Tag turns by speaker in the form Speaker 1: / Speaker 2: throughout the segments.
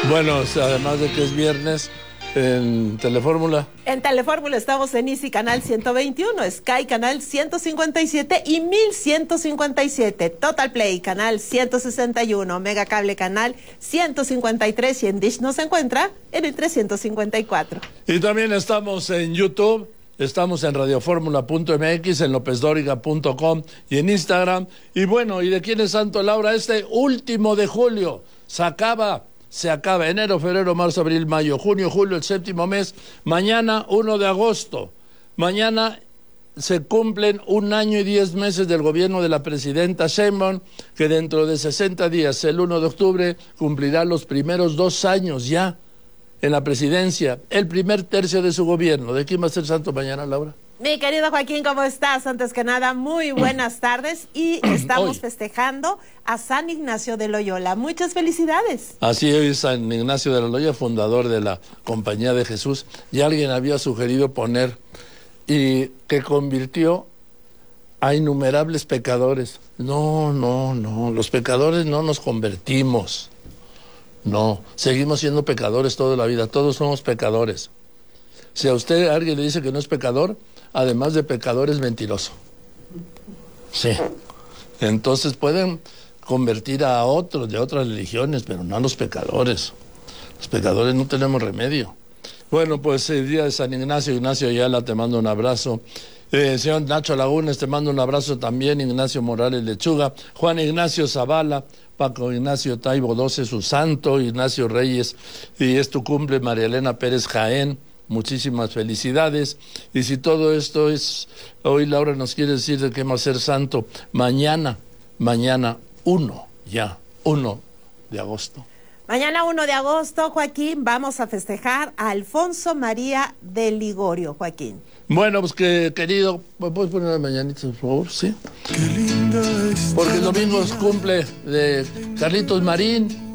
Speaker 1: Bueno, además de que es viernes, en Telefórmula.
Speaker 2: En Telefórmula estamos en Easy Canal 121, Sky Canal 157 y 1157, Total Play Canal 161, Mega Cable Canal 153 y en Dish nos encuentra en el 354.
Speaker 1: Y también estamos en YouTube, estamos en radioformula.mx, en lopezdoriga.com y en Instagram. Y bueno, ¿y de quién es Santo, Laura? Este último de julio se acaba enero, febrero, marzo, abril, mayo, junio, julio, el séptimo mes. Mañana, 1 de agosto. Mañana se cumplen 1 año y 10 meses del gobierno de la presidenta Sheinbaum, que dentro de 60 días, el 1 de octubre, cumplirá los primeros 2 años ya en la presidencia, el primer tercio de su gobierno. ¿De quién va a ser santo mañana, Laura?
Speaker 2: Mi querido Joaquín, ¿cómo estás? Antes que nada, muy buenas tardes y estamos festejando a San Ignacio de Loyola. Muchas felicidades.
Speaker 1: Así es, San Ignacio de Loyola, fundador de la Compañía de Jesús, y alguien había sugerido poner, y que convirtió a innumerables pecadores. No, los pecadores no nos convertimos. No, seguimos siendo pecadores toda la vida, todos somos pecadores. Si a usted alguien le dice que no es pecador, además de pecador es mentiroso. Sí. Entonces pueden convertir a otros de otras religiones, pero no a los pecadores. Los pecadores no tenemos remedio. Bueno, pues el día de San Ignacio, Ignacio Ayala, te mando un abrazo. Señor Nacho Lagunes, te mando un abrazo también. Ignacio Morales Lechuga, Juan Ignacio Zavala, Paco Ignacio Taibo 12, su santo, Ignacio Reyes, y es tu cumple, María Elena Pérez Jaén. Muchísimas felicidades. Y si todo esto es, hoy Laura nos quiere decir de qué va a ser santo, mañana 1 de agosto.
Speaker 2: Mañana 1 de agosto, Joaquín, vamos a festejar a Alfonso María de Ligorio, Joaquín.
Speaker 1: Bueno, pues que querido, ¿me puedes poner la mañanita, por favor? Sí. Qué linda es. Porque el domingo es cumple de Carlitos Marín.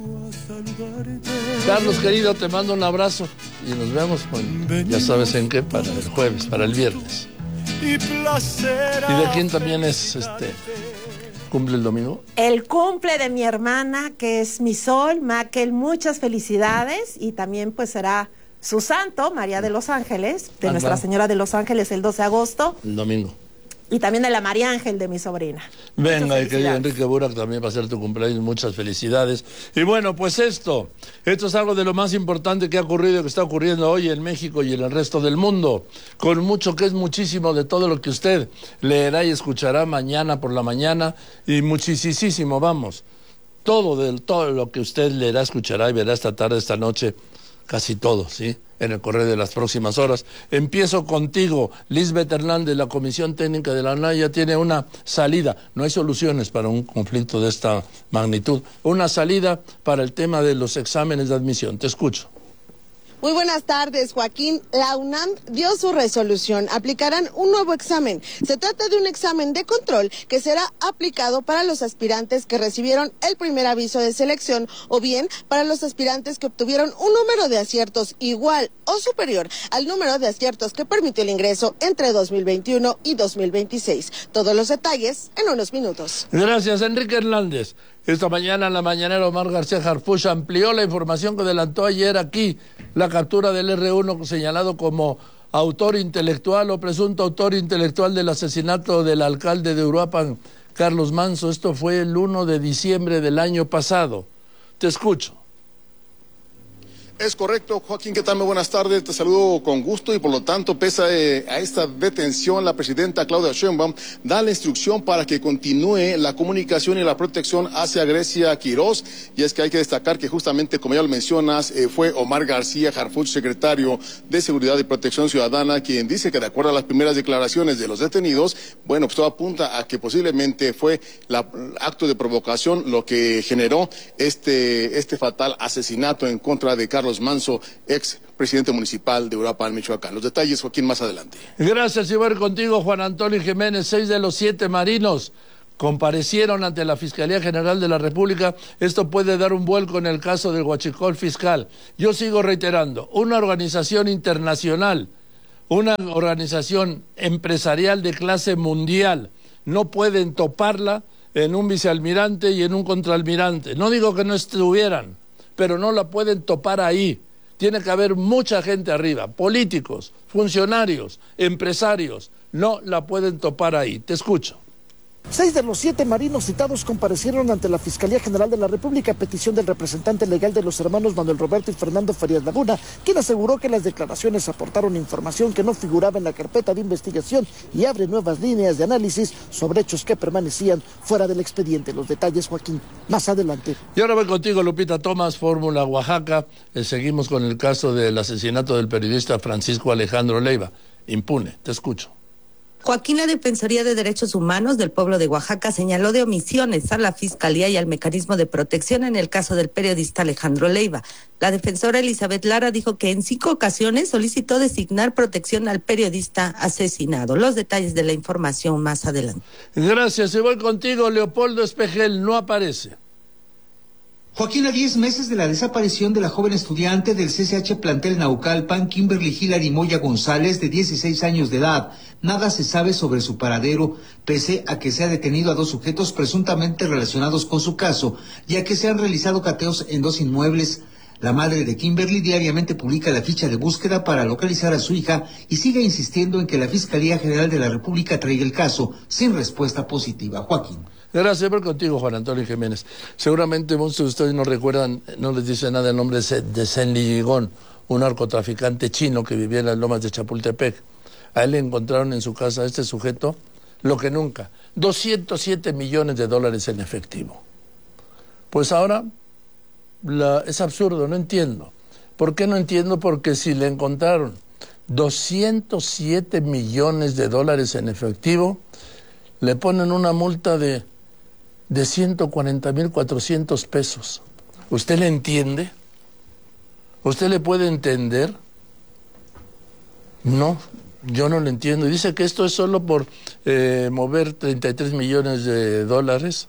Speaker 1: Carlos, querido, te mando un abrazo y nos vemos, ya sabes en qué, para el jueves, para el viernes. ¿Y de quién también es cumple el domingo?
Speaker 2: El cumple de mi hermana, que es mi sol, Maquel, muchas felicidades, y también pues será su santo, María de los Ángeles, de Nuestra Señora de los Ángeles, el 12 de agosto.
Speaker 1: El domingo.
Speaker 2: Y también de la María Ángel de mi sobrina.
Speaker 1: Venga, y querido Enrique Burak, también va a ser tu cumpleaños, muchas felicidades. Y bueno, pues esto es algo de lo más importante que ha ocurrido, que está ocurriendo hoy en México y en el resto del mundo, con mucho que es muchísimo de todo lo que usted leerá y escuchará mañana por la mañana, y muchísimo, vamos, todo lo que usted leerá, escuchará y verá esta tarde, esta noche, casi todo, ¿sí?, en el correo de las próximas horas. Empiezo contigo, Lisbeth Hernández. La Comisión Técnica de la ANAYA tiene una salida. No hay soluciones para un conflicto de esta magnitud. Una salida para el tema de los exámenes de admisión. Te escucho.
Speaker 3: Muy buenas tardes, Joaquín. La UNAM dio su resolución. Aplicarán un nuevo examen. Se trata de un examen de control que será aplicado para los aspirantes que recibieron el primer aviso de selección o bien para los aspirantes que obtuvieron un número de aciertos igual o superior al número de aciertos que permitió el ingreso entre 2021 y 2026. Todos los detalles en unos minutos.
Speaker 1: Gracias, Enrique Hernández. Esta mañana en la mañanera Omar García Harfuch amplió la información que adelantó ayer aquí, la captura del R1 señalado como autor intelectual o presunto autor intelectual del asesinato del alcalde de Uruapan, Carlos Manso. Esto fue el 1 de diciembre del año pasado. Te escucho.
Speaker 4: Es correcto, Joaquín, ¿qué tal? Muy buenas tardes, te saludo con gusto y por lo tanto, pese a esta detención, la presidenta Claudia Sheinbaum da la instrucción para que continúe la comunicación y la protección hacia Grecia Quirós, y es que hay que destacar que justamente, como ya lo mencionas, fue Omar García Harfuch, secretario de Seguridad y Protección Ciudadana, quien dice que de acuerdo a las primeras declaraciones de los detenidos, bueno, pues todo apunta a que posiblemente fue el acto de provocación lo que generó este fatal asesinato en contra de Carlos Manso, ex presidente municipal de Uruapan, Michoacán. Los detalles, Joaquín, más adelante.
Speaker 1: Gracias, y voy a ir contigo, Juan Antonio Jiménez. 6 de los 7 marinos comparecieron ante la Fiscalía General de la República. Esto puede dar un vuelco en el caso del huachicol fiscal. Yo sigo reiterando, una organización internacional, una organización empresarial de clase mundial, no pueden toparla en un vicealmirante y en un contraalmirante. No digo que no estuvieran, pero no la pueden topar ahí. Tiene que haber mucha gente arriba, políticos, funcionarios, empresarios, no la pueden topar ahí. Te escucho.
Speaker 5: 6 de los 7 marinos citados comparecieron ante la Fiscalía General de la República a petición del representante legal de los hermanos Manuel Roberto y Fernando Farías Laguna, quien aseguró que las declaraciones aportaron información que no figuraba en la carpeta de investigación y abre nuevas líneas de análisis sobre hechos que permanecían fuera del expediente. Los detalles, Joaquín, más adelante.
Speaker 1: Y ahora voy contigo, Lupita Tomás, Fórmula Oaxaca. Seguimos con el caso del asesinato del periodista Francisco Alejandro Leiva. Impune, te escucho.
Speaker 6: Joaquín, la Defensoría de Derechos Humanos del pueblo de Oaxaca señaló de omisiones a la Fiscalía y al mecanismo de protección en el caso del periodista Alejandro Leiva. La defensora Elizabeth Lara dijo que en 5 ocasiones solicitó designar protección al periodista asesinado. Los detalles de la información más adelante.
Speaker 1: Gracias, y voy contigo, Leopoldo Espejel, no aparece.
Speaker 7: Joaquín, a 10 meses de la desaparición de la joven estudiante del CCH plantel Naucalpan, Kimberly Hilary Moya González, de 16 años de edad, nada se sabe sobre su paradero, pese a que se ha detenido a 2 sujetos presuntamente relacionados con su caso, ya que se han realizado cateos en 2 inmuebles. La madre de Kimberly diariamente publica la ficha de búsqueda para localizar a su hija y sigue insistiendo en que la Fiscalía General de la República traiga el caso sin respuesta positiva. Joaquín.
Speaker 1: Gracias por contigo, Juan Antonio Jiménez. Seguramente muchos de ustedes no recuerdan, no les dice nada el nombre de Zenli Yigón, un narcotraficante chino que vivía en las lomas de Chapultepec. A él le encontraron en su casa a este sujeto, lo que nunca, 207 millones de dólares en efectivo. Pues ahora es absurdo, no entiendo. ¿Por qué no entiendo? Porque si le encontraron 207 millones de dólares en efectivo, le ponen una multa de 140,400 pesos. ¿Usted le entiende? ¿Usted le puede entender? No, yo no lo entiendo. Y dice que esto es solo por mover 33 millones de dólares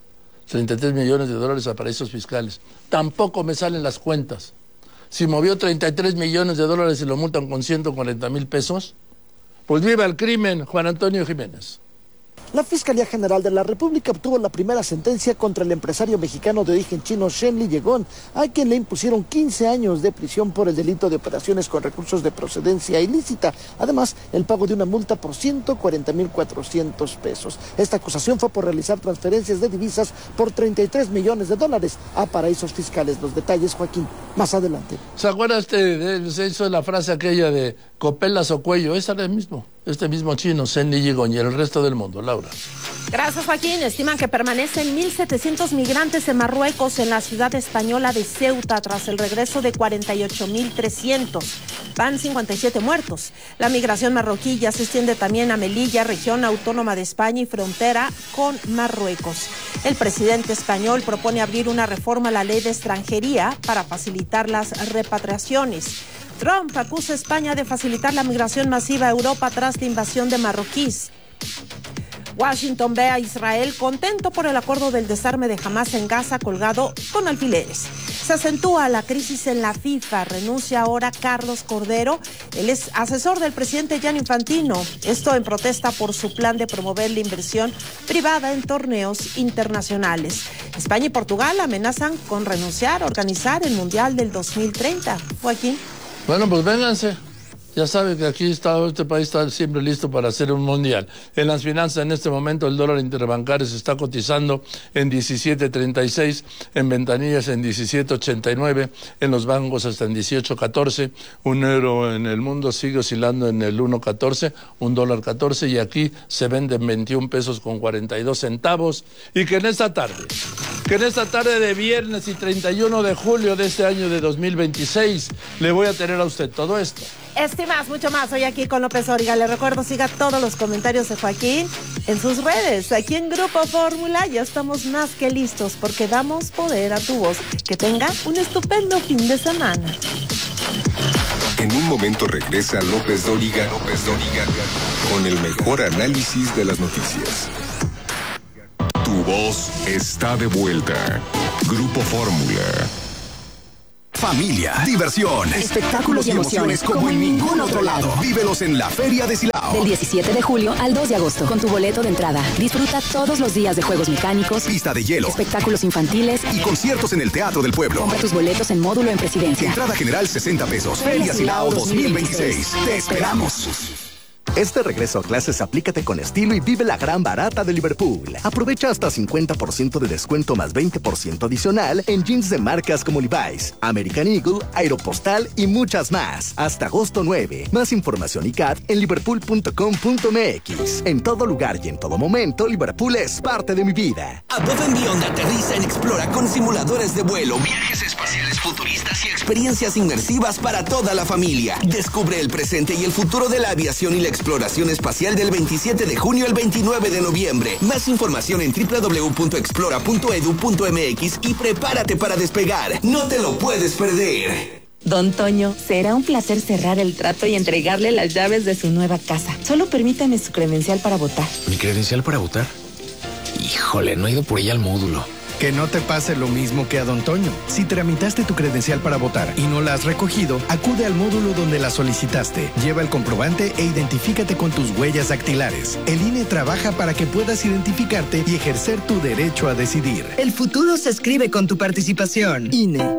Speaker 1: a paraísos fiscales. Tampoco me salen las cuentas. Si movió 33 millones de dólares y lo multan con 140,000 pesos, pues viva el crimen, Juan Antonio Jiménez.
Speaker 5: La Fiscalía General de la República obtuvo la primera sentencia contra el empresario mexicano de origen chino Zenli Yigón, a quien le impusieron 15 años de prisión por el delito de operaciones con recursos de procedencia ilícita. Además, el pago de una multa por 140,400 pesos. Esta acusación fue por realizar transferencias de divisas por 33 millones de dólares a paraísos fiscales. Los detalles, Joaquín, más adelante.
Speaker 1: ¿Se acuerda se hizo la frase aquella de copelas o cuello? Esa era este mismo chino, Zenli Yigón, y el resto del mundo. Laura.
Speaker 2: Gracias, Joaquín. Estiman que permanecen 1,700 migrantes en Marruecos, en la ciudad española de Ceuta, tras el regreso de 48,300. Van 57 muertos. La migración marroquí ya se extiende también a Melilla, región autónoma de España y frontera con Marruecos. El presidente español propone abrir una reforma a la ley de extranjería para facilitar las repatriaciones. Trump acusa a España de facilitar la migración masiva a Europa tras la invasión de marroquíes. Washington ve a Israel contento por el acuerdo del desarme de Hamás en Gaza colgado con alfileres. Se acentúa la crisis en la FIFA. Renuncia ahora Carlos Cordero. Él es asesor del presidente Gianni Infantino. Esto en protesta por su plan de promover la inversión privada en torneos internacionales. España y Portugal amenazan con renunciar a organizar el Mundial del 2030. Joaquín.
Speaker 1: Bueno, pues vénganse. Ya sabe que aquí este país está siempre listo para hacer un mundial. En las finanzas, en este momento, el dólar interbancario se está cotizando en 17.36, en ventanillas en 17.89, en los bancos hasta en 18.14. Un euro en el mundo sigue oscilando en el 1.14, un dólar 14, y aquí se venden 21 pesos con 42 centavos. Y que en esta tarde de viernes y 31 de julio de este año de 2026, le voy a tener a usted todo esto.
Speaker 2: Más, mucho más, hoy aquí con López Dóriga. Le recuerdo, siga todos los comentarios de Joaquín en sus redes. Aquí en Grupo Fórmula ya estamos más que listos porque damos poder a tu voz. Que tenga un estupendo fin de semana.
Speaker 8: En un momento regresa López Dóriga con el mejor análisis de las noticias. Tu voz está de vuelta. Grupo Fórmula.
Speaker 9: Familia, diversión, espectáculos y emociones como en ningún otro lado. Vívelos en la Feria de Silao.
Speaker 10: Del 17 de julio al 2 de agosto. Con tu boleto de entrada. Disfruta todos los días de juegos mecánicos,
Speaker 9: pista de hielo,
Speaker 10: espectáculos infantiles
Speaker 9: y conciertos en el Teatro del Pueblo.
Speaker 10: Compra tus boletos en módulo en Presidencia.
Speaker 9: Entrada general 60 pesos. Feria Silao 2026. Te esperamos.
Speaker 11: Este regreso a clases aplícate con estilo y vive la gran barata de Liverpool. Aprovecha hasta 50% de descuento más 20% adicional en jeans de marcas como Levi's, American Eagle, Aeropostal y muchas más. Hasta agosto 9. Más información y CAT en liverpool.com.mx. En todo lugar y en todo momento, Liverpool es parte de mi vida.
Speaker 12: Above and Beyond aterriza en Explora con simuladores de vuelo, viajes espaciales futuristas y experiencias inmersivas para toda la familia. Descubre el presente y el futuro de la aviación y la exploración espacial del 27 de junio al 29 de noviembre. Más información en www.explora.edu.mx y prepárate para despegar. No te lo puedes perder.
Speaker 13: Don Toño, será un placer cerrar el trato y entregarle las llaves de su nueva casa. Solo permítame su credencial para votar.
Speaker 14: ¿Mi credencial para votar? Híjole, no he ido por ella al módulo.
Speaker 15: Que no te pase lo mismo que a Don Toño. Si tramitaste tu credencial para votar y no la has recogido, acude al módulo donde la solicitaste. Lleva el comprobante e identifícate con tus huellas dactilares. El INE trabaja para que puedas identificarte y ejercer tu derecho a decidir.
Speaker 16: El futuro se escribe con tu participación. INE.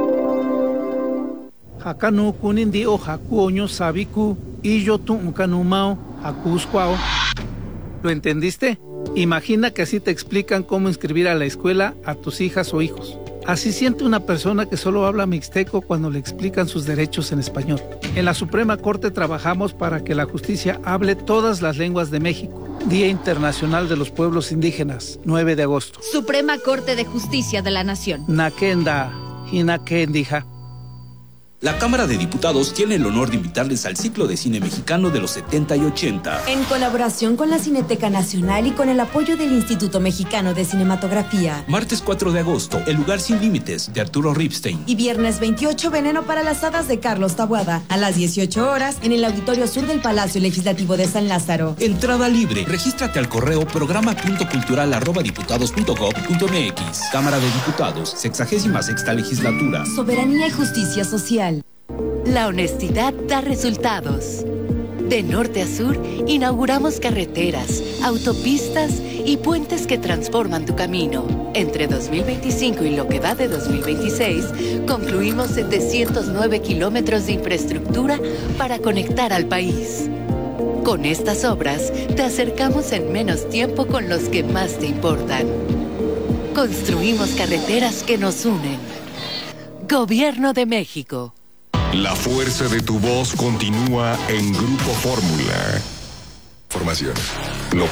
Speaker 17: Hakanu kunindi o hakuoño sabiku y yo tu unkanumao hakuskwao. ¿Lo entendiste? Imagina que así te explican cómo inscribir a la escuela a tus hijas o hijos. Así siente una persona que solo habla mixteco cuando le explican sus derechos en español. En la Suprema Corte trabajamos para que la justicia hable todas las lenguas de México. Día Internacional de los Pueblos Indígenas, 9 de agosto.
Speaker 18: Suprema Corte de Justicia de la Nación.
Speaker 17: Nakenda, Hinakendija.
Speaker 19: La Cámara de Diputados tiene el honor de invitarles al ciclo de cine mexicano de los 70 y 80.
Speaker 20: En colaboración con la Cineteca Nacional y con el apoyo del Instituto Mexicano de Cinematografía.
Speaker 19: Martes 4 de agosto, El lugar sin límites, de Arturo Ripstein.
Speaker 20: Y viernes 28, Veneno para las hadas, de Carlos Taboada. A las 18 horas, en el Auditorio Sur del Palacio Legislativo de San Lázaro.
Speaker 19: Entrada libre. Regístrate al correo programa.cultural@diputados.gov.mx. Cámara de Diputados, 66ª Legislatura.
Speaker 20: Soberanía y justicia social.
Speaker 21: La honestidad da resultados. De norte a sur, inauguramos carreteras, autopistas y puentes que transforman tu camino. Entre 2025 y lo que va de 2026, concluimos 709 kilómetros de infraestructura para conectar al país. Con estas obras, te acercamos en menos tiempo con los que más te importan. Construimos carreteras que nos unen. Gobierno de México.
Speaker 8: La fuerza de tu voz continúa en Grupo Fórmula. Formación.